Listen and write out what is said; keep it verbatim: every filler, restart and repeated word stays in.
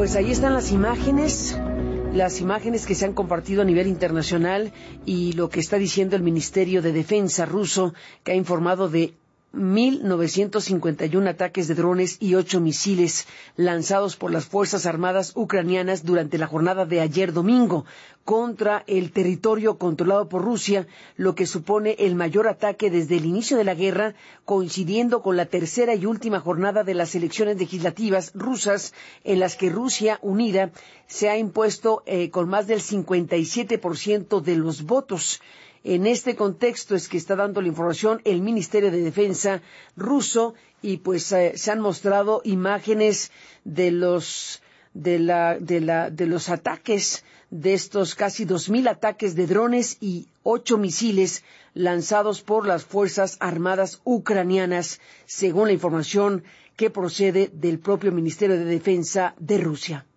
pues ahí están las imágenes, las imágenes que se han compartido a nivel internacional y lo que está diciendo el Ministerio de Defensa ruso, que ha informado de mil novecientos cincuenta y uno ataques de drones y ocho misiles lanzados por las Fuerzas Armadas ucranianas durante la jornada de ayer domingo contra el territorio controlado por Rusia, lo que supone el mayor ataque desde el inicio de la guerra, coincidiendo con la tercera y última jornada de las elecciones legislativas rusas, en las que Rusia Unida se ha impuesto eh, con más del cincuenta y siete por ciento de los votos. En este contexto es que está dando la información el Ministerio de Defensa ruso y pues eh, se han mostrado imágenes de los de la de la de los ataques de estos casi dos mil ataques de drones y ocho misiles lanzados por las Fuerzas Armadas ucranianas, según la información que procede del propio Ministerio de Defensa de Rusia.